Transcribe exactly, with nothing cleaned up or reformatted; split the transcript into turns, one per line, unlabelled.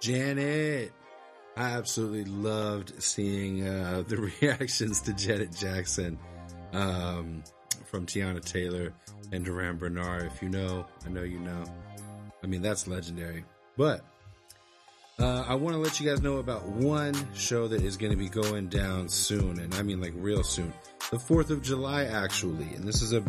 Janet. I absolutely loved seeing uh, the reactions to Janet Jackson um, from Tiana Taylor and Duran Bernard. If you know, I know you know. I mean, that's legendary. But uh, I want to let you guys know about one show that is going to be going down soon, and I mean like real soon. The fourth of July, actually. And this is a